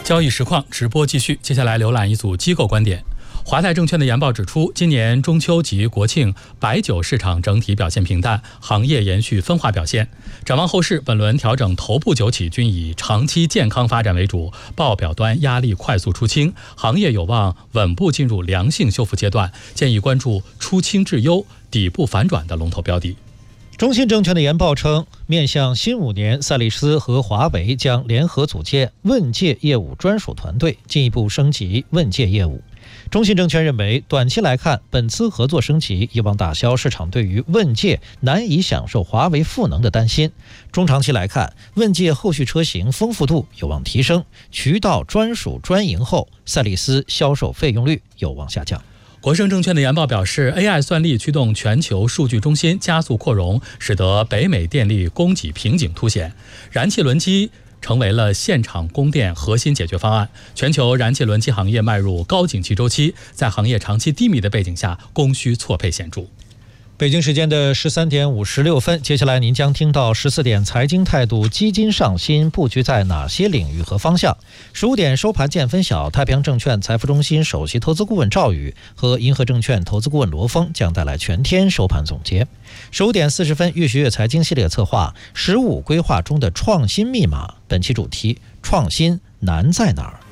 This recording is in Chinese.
交易实况直播继续，接下来浏览一组机构观点。华泰证券的研报指出，今年中秋及国庆白酒市场整体表现平淡，行业延续分化表现。展望后市，本轮调整头部酒企均以长期健康发展为主，报表端压力快速出清，行业有望稳步进入良性修复阶段，建议关注出清质优、底部反转的龙头标的。 中信证券的研报称，面向新5年，赛力斯和华为将联合组建问界业务专属团队，进一步升级问界业务。中信证券认为，短期来看，本次合作升级有望打消市场对于问界难以享受华为赋能的担心。中长期来看，问界后续车型丰富度有望提升，渠道专属专营后，赛力斯销售费用率有望下降。 国盛证券的研报表示 ，AI 算力驱动全球数据中心加速扩容，使得北美电力供给瓶颈凸显，燃气轮机成为了现场供电核心解决方案。全球燃气轮机行业迈入高景气周期，在行业长期低迷的背景下，供需错配显著。 北京时间的13点56分，接下来您将听到14点财经态度，基金上新布局在哪些领域和方向？15点收盘见分晓，太平洋证券财富中心首席投资顾问赵宇和银河证券投资顾问罗峰将带来全天收盘总结。15点40分，越学越财经系列策划15规划中的创新密码，本期主题：创新难在哪儿？